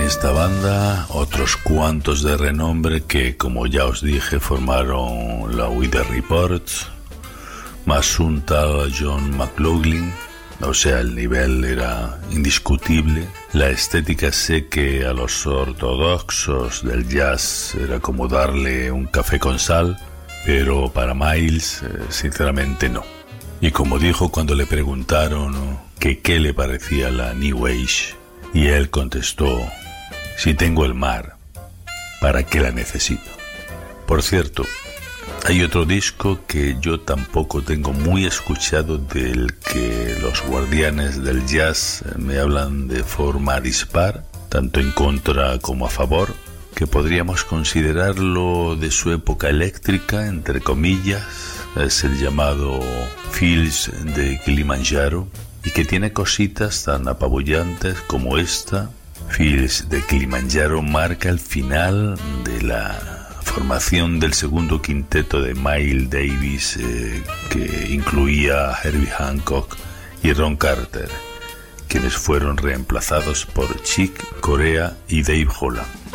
esta banda otros cuantos de renombre que, como ya os dije, formaron la Weather Report, más un tal John McLaughlin. O sea, el nivel era indiscutible. La estética sé que a los ortodoxos del jazz era como darle un café con sal, pero para Miles, sinceramente no. Y como dijo cuando le preguntaron que qué le parecía la New Age, y él contestó: si tengo el mar, ¿para qué la necesito? Por cierto, hay otro disco que yo tampoco tengo muy escuchado, del que los guardianes del jazz me hablan de forma dispar, tanto en contra como a favor, que podríamos considerarlo de su época eléctrica, entre comillas. Es el llamado Fields de Kilimanjaro, y que tiene cositas tan apabullantes como esta. Fields de Kilimanjaro marca el final de la formación del segundo quinteto de Miles Davis, que incluía a Herbie Hancock y Ron Carter, quienes fueron reemplazados por Chick Corea y Dave Holland.